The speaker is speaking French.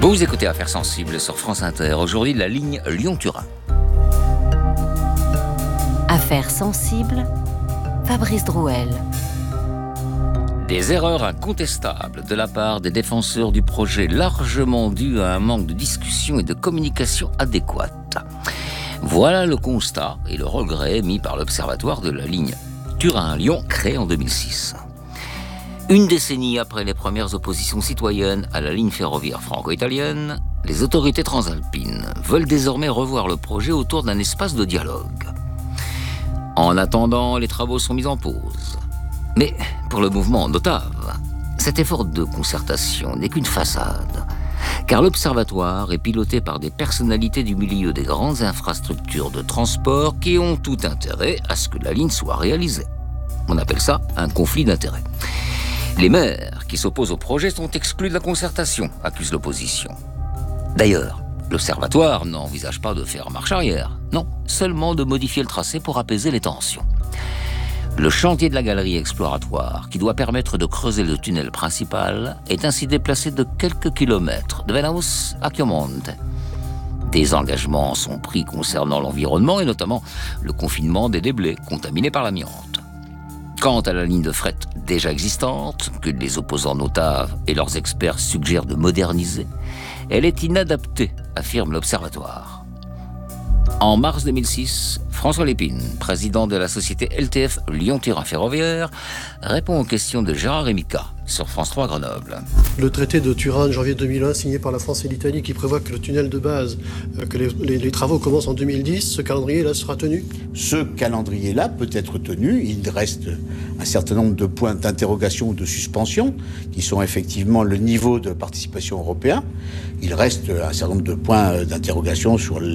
Vous écoutez Affaires sensibles sur France Inter. Aujourd'hui, la ligne Lyon-Turin. Affaires sensibles, Fabrice Drouel. Des erreurs incontestables de la part des défenseurs du projet, largement dues à un manque de discussion et de communication adéquate. Voilà le constat et le regret mis par l'Observatoire de la ligne Turin-Lyon, créé en 2006. Une décennie après les premières oppositions citoyennes à la ligne ferroviaire franco-italienne, les autorités transalpines veulent désormais revoir le projet autour d'un espace de dialogue. En attendant, les travaux sont mis en pause. Mais pour le mouvement Notave, cet effort de concertation n'est qu'une façade, car l'Observatoire est piloté par des personnalités du milieu des grandes infrastructures de transport qui ont tout intérêt à ce que la ligne soit réalisée. On appelle ça un conflit d'intérêts. Les maires qui s'opposent au projet sont exclus de la concertation, accuse l'opposition. D'ailleurs, l'Observatoire n'envisage pas de faire marche arrière, non, seulement de modifier le tracé pour apaiser les tensions. Le chantier de la galerie exploratoire, qui doit permettre de creuser le tunnel principal, est ainsi déplacé de quelques kilomètres, de Venaus à Chiomonte. Des engagements sont pris concernant l'environnement et notamment le confinement des déblais contaminés par l'amiante. Quant à la ligne de fret déjà existante, que les opposants Notave et leurs experts suggèrent de moderniser, elle est inadaptée, affirme l'Observatoire. En mars 2006, François Lépine, président de la société LTF Lyon-Turin Ferroviaire, répond aux questions de Gérard Emica sur France 3 Grenoble. Le traité de Turin de janvier 2001 signé par la France et l'Italie qui prévoit que le tunnel de base, que les travaux commencent en 2010, ce calendrier-là sera tenu ? Ce calendrier-là peut être tenu. Il reste un certain nombre de points d'interrogation ou de suspension qui sont effectivement le niveau de participation européen. Il reste un certain nombre de points d'interrogation sur